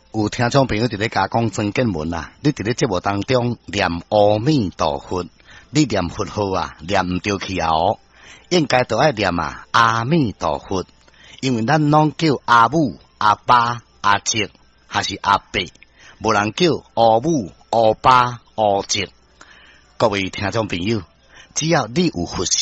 有听众朋友伫咧甲讲曾建文啊，你伫咧节目当中念阿弥陀佛，你念佛号啊，念唔对去啊哦，应该都爱念啊阿弥陀佛，因为咱拢叫阿母、阿爸、阿叔还是阿伯，无人叫阿母、阿爸、阿叔。各位听众朋友，只要你有佛心。